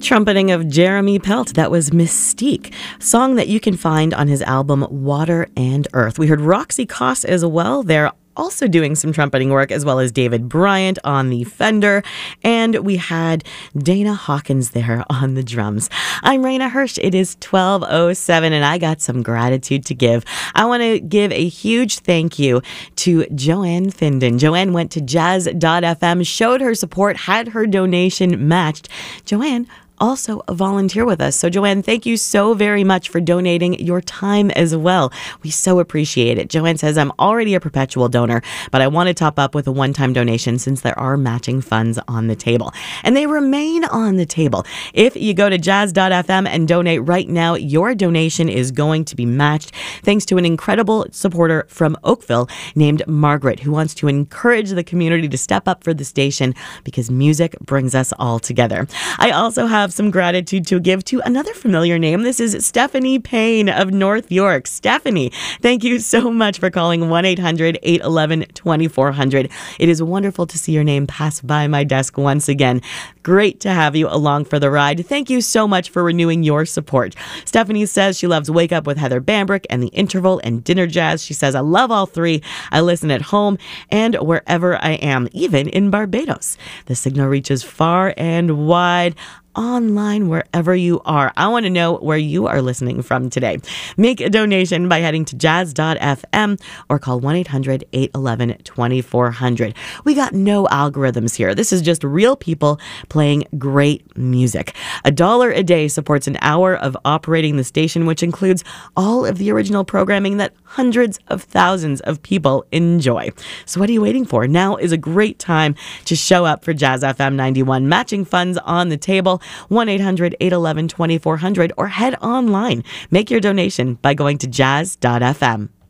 Trumpeting of Jeremy Pelt, that was Mystique, song that you can find on his album Water and Earth. We heard Roxy Koss as well. They're also doing some trumpeting work, as well as David Bryant on the Fender, and we had Dana Hawkins there on the drums. I'm Raina Hirsch. It is 12:07, and I got some gratitude to give. I want to give a huge thank you to Joanne Finden. Joanne went to jazz.fm, showed her support, had her donation matched. Joanne also a volunteer with us. So Joanne, thank you so very much for donating your time as well. We so appreciate it. Joanne says, I'm already a perpetual donor, but I want to top up with a one-time donation since there are matching funds on the table. And they remain on the table. If you go to jazz.fm and donate right now, your donation is going to be matched thanks to an incredible supporter from Oakville named Margaret, who wants to encourage the community to step up for the station because music brings us all together. I also have some gratitude to give to another familiar name. This is Stephanie Payne of North York. Stephanie, thank you so much for calling 1-800-811-2400. It is wonderful to see your name pass by my desk once again. Great to have you along for the ride. Thank you so much for renewing your support. Stephanie says she loves Wake Up with Heather Bambrick and The Interval and Dinner Jazz. She says, I love all three. I listen at home and wherever I am, even in Barbados. The signal reaches far and wide. Online wherever you are. I want to know where you are listening from today. Make a donation by heading to jazz.fm or call 1-800-811-2400. We got no algorithms here. This is just real people playing great music. $1 a day supports an hour of operating the station, which includes all of the original programming that hundreds of thousands of people enjoy. So what are you waiting for? Now is a great time to show up for Jazz FM 91. Matching funds on the table. 1-800-811-2400 or head online. Make your donation by going to jazz.fm.